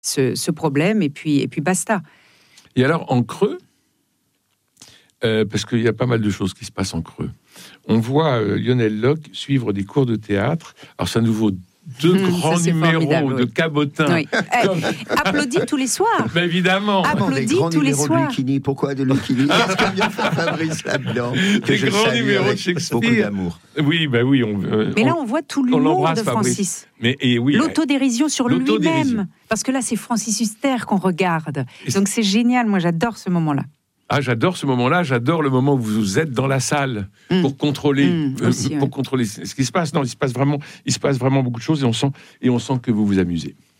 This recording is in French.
ce problème, et puis basta. Et alors, en Creux, parce qu'il y a pas mal de choses qui se passent en Creux, on voit Lionel Locq suivre des cours de théâtre. Alors, ça nous vaut 2 grands numéros de Cabotin. Oui. Applaudis tous les soirs. Mais évidemment. Applaudis tous les soirs. De Lucchini. Pourquoi de Lucchini? Qu'est-ce que vient faire Fabrice là-dedans? Des grands numéros de Shakespeare. Beaucoup d'amour. Oui, bah oui. Mais là, on voit tout l'humour de Francis. Oui, l'autodérision sur lui-même. Parce que là, c'est Francis Huster qu'on regarde. Donc c'est génial. Moi, j'adore ce moment-là. Ah, j'adore ce moment-là. J'adore le moment où vous êtes dans la salle pour contrôler, contrôler ce qui se passe. Non, il se passe vraiment beaucoup de choses et on sent que vous vous amusez.